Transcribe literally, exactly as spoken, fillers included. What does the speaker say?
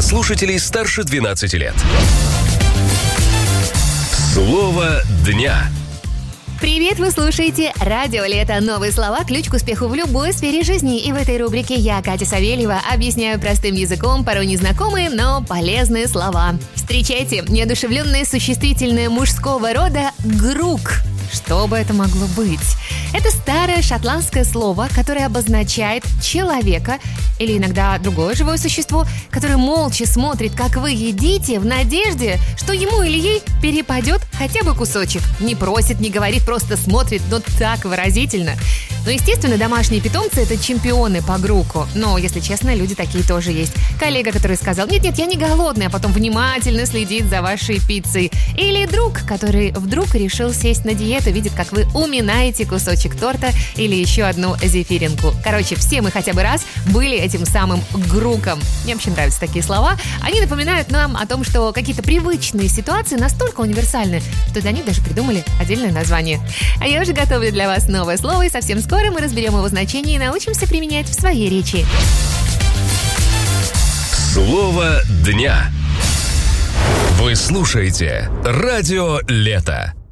слушателей старше двенадцати лет. Слово дня. Привет, вы слушаете «Радио Лето». Новые слова – ключ к успеху в любой сфере жизни. И в этой рубрике я, Катя Савельева, объясняю простым языком порой незнакомые, но полезные слова. Встречайте неодушевленное существительное мужского рода «грук». Что бы это могло быть? Это старое шотландское слово, которое обозначает человека или иногда другое живое существо, которое молча смотрит, как вы едите, в надежде, что ему или ей перепадет хотя бы кусочек. Не просит, не говорит, просто смотрит, но так выразительно. Но, естественно, домашние питомцы – это чемпионы по груку. Но, если честно, люди такие тоже есть. Коллега, который сказал: «Нет-нет, я не голодный», а потом внимательно следит за вашей пиццей. Или друг, который вдруг решил сесть на диету, видит, как вы уминаете кусочек торта или еще одну зефиринку. Короче, все мы хотя бы раз были этим самым груком. Мне вообще нравятся такие слова. Они напоминают нам о том, что какие-то привычные ситуации настолько универсальны, что для них даже придумали отдельное название. А я уже готовлю для вас новое слово, и совсем скоро мы разберем его значение и научимся применять в своей речи. Слово дня. Вы слушаете «Радио Лето».